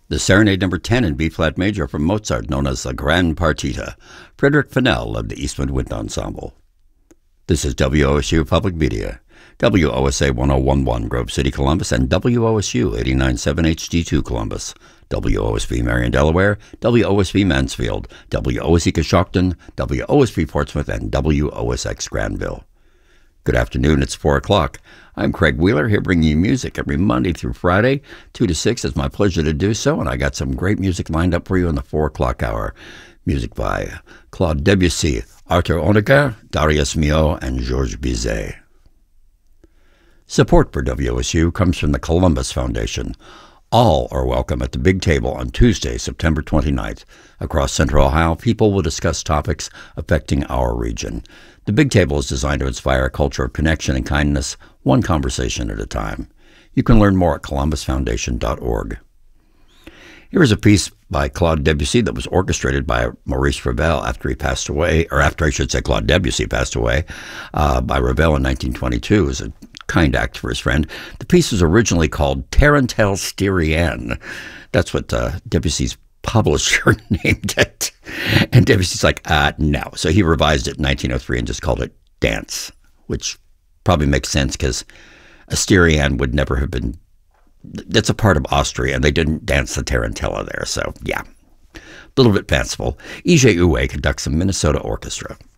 The Serenade Number 10 in B-flat major from Mozart, known as the Gran Partita, Frederick Fennell of the Eastman Wind Ensemble. This is WOSU Public Media, WOSA 1011 Grove City, Columbus, and WOSU 89.7 HD2 Columbus, WOSB Marion, Delaware, WOSB Mansfield, WOSE Coshocton, WOSB Portsmouth, and WOSX Granville. Good afternoon, it's 4 o'clock. I'm Craig Wheeler, here bringing you music every Monday through Friday, 2 to 6. It's my pleasure to do so, and I got some great music lined up for you in the 4 o'clock hour. Music by Claude Debussy, Arthur Honegger, Darius Milhaud, and Georges Bizet. Support for WOSU comes from the Columbus Foundation. All are welcome at the Big Table on Tuesday, September 29th. Across Central Ohio, people will discuss topics affecting our region. The Big Table is designed to inspire a culture of connection and kindness, one conversation at a time. You can learn more at columbusfoundation.org. Here is a piece by Claude Debussy that was orchestrated by Maurice Ravel after he passed away, or after I should say Claude Debussy passed away, by Ravel in 1922 as a kind act for his friend. The piece was originally called Tarentelle Styrienne. That's what Debussy's publisher named it. And Debussy's like, no. So he revised it in 1903 and just called it Dance, which probably makes sense because a Styrienne would never have been, that's a part of Austria, and they didn't dance the Tarantella there. So, yeah, a little bit fanciful. E.J. Uwe conducts a Minnesota orchestra.